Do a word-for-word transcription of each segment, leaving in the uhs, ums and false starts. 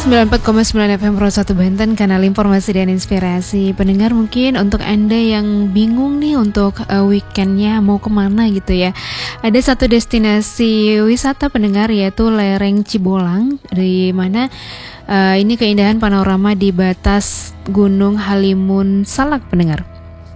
sembilan puluh empat koma sembilan F M Pro satu Banten, kanal informasi dan inspirasi. Pendengar, mungkin untuk Anda yang bingung nih untuk uh, weekendnya mau kemana gitu ya, ada satu destinasi wisata pendengar, yaitu lereng Cibolang, di mana uh, ini keindahan panorama di batas Gunung Halimun Salak pendengar.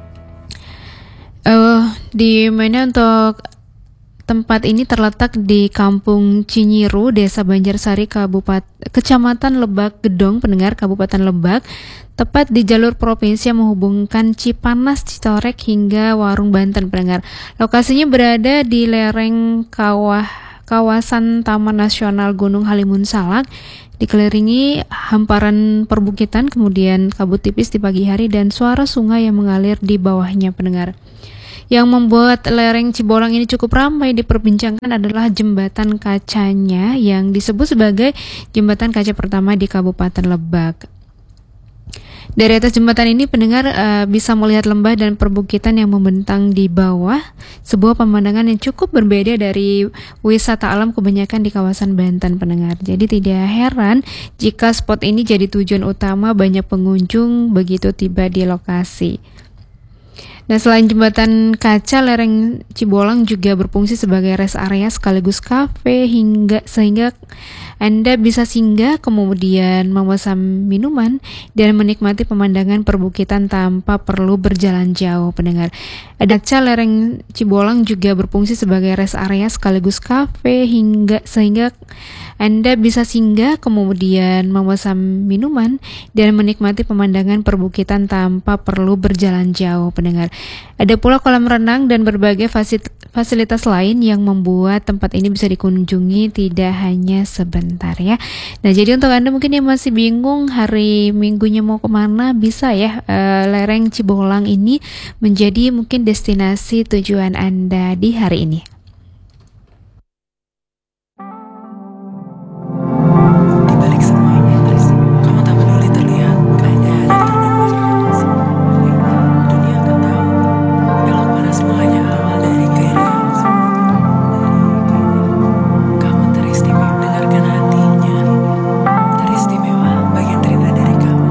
Uh, di mana untuk tempat ini terletak di Kampung Cinyiru, Desa Banjarsari, Kabupaten Kecamatan Lebak Gedong, pendengar, Kabupaten Lebak, tepat di jalur provinsi yang menghubungkan Cipanas, Citorek hingga Warung Banten, pendengar. Lokasinya berada di lereng kawah kawasan Taman Nasional Gunung Halimun Salak, dikelilingi hamparan perbukitan, kemudian kabut tipis di pagi hari dan suara sungai yang mengalir di bawahnya, pendengar. Yang membuat lereng Cibolang ini cukup ramai diperbincangkan adalah jembatan kacanya yang disebut sebagai jembatan kaca pertama di Kabupaten Lebak. Dari atas jembatan ini pendengar uh, bisa melihat lembah dan perbukitan yang membentang di bawah, sebuah pemandangan yang cukup berbeda dari wisata alam kebanyakan di kawasan Banten, pendengar. Jadi tidak heran jika spot ini jadi tujuan utama banyak pengunjung begitu tiba di lokasi. Nah, selain jembatan kaca, lereng Cibolang juga berfungsi sebagai rest area sekaligus kafe hingga sehingga Anda bisa singgah, kemudian memesan minuman dan menikmati pemandangan perbukitan tanpa perlu berjalan jauh, pendengar. Ada kaca, lereng Cibolang juga berfungsi sebagai rest area sekaligus kafe hingga sehingga Anda bisa singgah, kemudian memesan minuman dan menikmati pemandangan perbukitan tanpa perlu berjalan jauh, pendengar. Ada pula kolam renang dan berbagai fasilitas lain yang membuat tempat ini bisa dikunjungi tidak hanya sebentar ya. Nah, jadi untuk Anda mungkin yang masih bingung hari Minggunya mau kemana, bisa ya uh, lereng Cibolang ini menjadi mungkin destinasi tujuan Anda di hari ini.